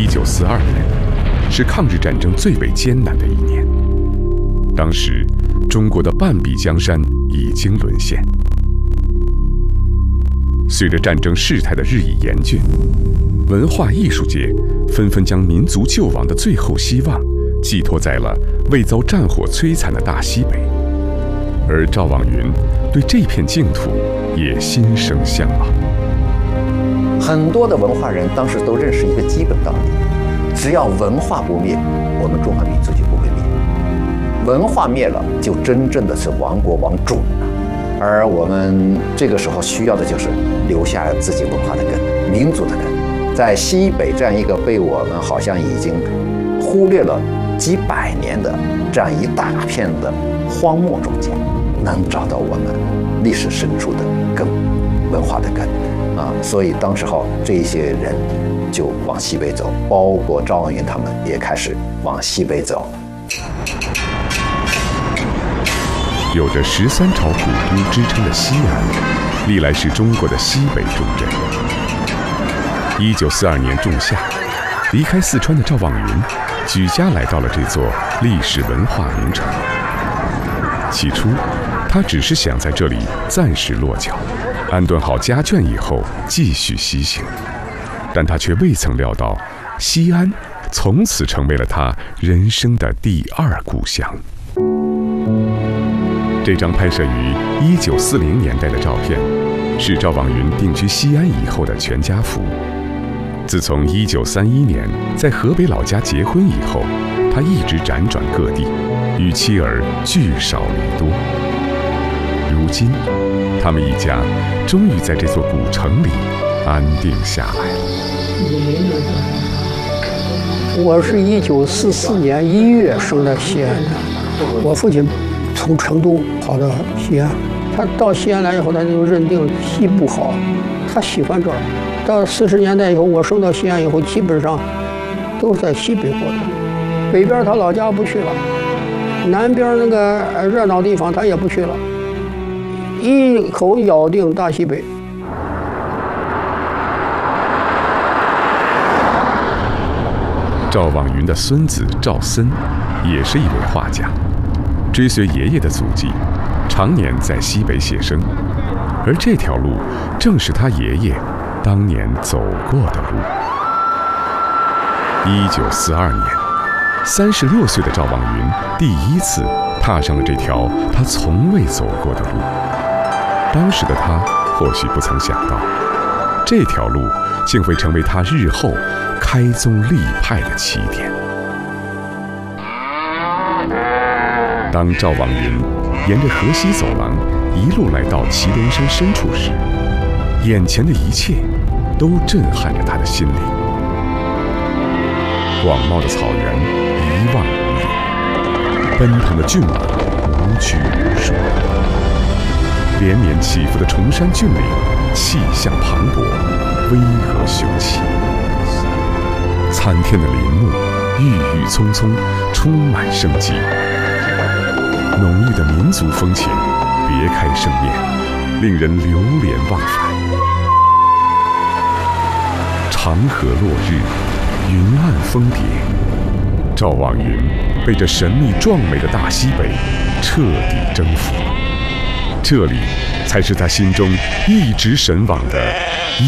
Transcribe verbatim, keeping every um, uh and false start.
九四二年是抗日战争最为艰难的一年。当时，中国的半壁江山已经沦陷。随着战争事态的日益严峻，文化艺术界纷纷将民族救亡的最后希望寄托在了未遭战火摧残的大西北，而赵望云对这片净土也心生向往。 很多的文化人当时都认识一个基本道理：只要文化不灭，我们中华民族就不会灭。文化灭了，就真正的是亡国亡种了。而我们这个时候需要的就是留下自己文化的根、民族的根。在西北这样一个被我们好像已经忽略了几百年的这样一大片的荒漠中间，能找到我们历史深处的根、文化的根啊！所以当时候这一些人就往西北走，包括赵望云他们也开始往西北走。 有着十三朝古都之称的西安，历来是中国的西北重镇。一九四二年仲夏，离开四川的赵望云举家来到了这座历史文化名城。起初，他只是想在这里暂时落脚，安顿好家眷以后继续西行，但他却未曾料到，西安从此成为了他人生的第二故乡。这张拍摄于一九四零年代的照片，是赵望云定居西安以后的全家福。自从一九三一年在河北老家结婚以后，他一直辗转各地，与妻儿聚少离多。如今，他们一家终于在这座古城里安定下来了。 我是一九四四年一月生在西安的，我父亲从成都跑到西安，他到西安来以后，他就认定西部好，他喜欢这儿。到四十年代以后，我升到西安以后，基本上都在西北活动。北边他老家不去了，南边那个热闹地方他也不去了，一口咬定大西北。 赵望云的孙子赵森也是一位画家，追随爷爷的足迹，常年在西北写生，而这条路正是他爷爷当年走过的路。一九四二年，三十六岁的赵望云第一次踏上了这条他从未走过的路。当时的他或许不曾想到，这条路竟会成为他日后开宗立派的起点。当赵望云沿着河西走廊一路来到祁连山深处时，眼前的一切都震撼着他的心灵。广袤的草原一望无垠，奔腾的骏马无拘无束，连绵起伏的崇山峻岭气象磅礴，巍峨雄奇。参天的林木郁郁葱葱，充满生机。浓郁的民族风情别开生面，令人流连忘返。长河落日，云暗峰叠，赵望云被这神秘壮美的大西北彻底征服。这里才是他心中一直神往的